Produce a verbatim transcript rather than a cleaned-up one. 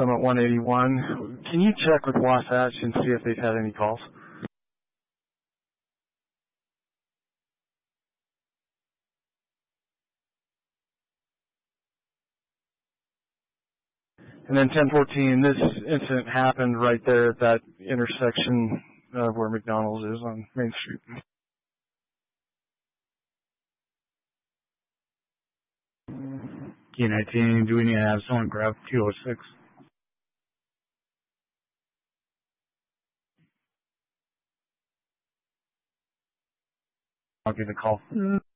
Summit one eighty-one. Can you check with Wasatch and see if they've had any calls? And then ten fourteen, this incident happened right there at that intersection uh, where McDonald's is on Main Street. Key nineteen, do we need to have someone grab two oh six? I'll give a call.